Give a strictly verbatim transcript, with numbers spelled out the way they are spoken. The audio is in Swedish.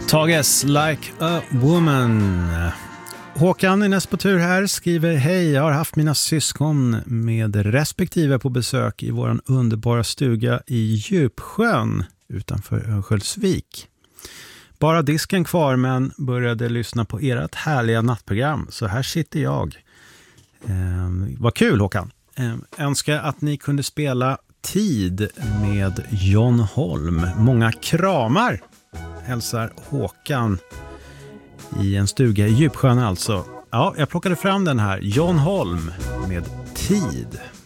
Tages Like a Woman. Håkan är näst på tur här, skriver: hej, jag har haft mina syskon med respektive på besök i våran underbara stuga i Djupsjön utanför Örnsköldsvik. Bara disken kvar, men började lyssna på ert härliga nattprogram, så här sitter jag. Eh, vad kul, Håkan. Eh, önskar att ni kunde spela Tid med John Holm. Många kramar, hälsar Håkan i en stuga i Djupsjön alltså. Ja, jag plockade fram den här. John Holm med Tid.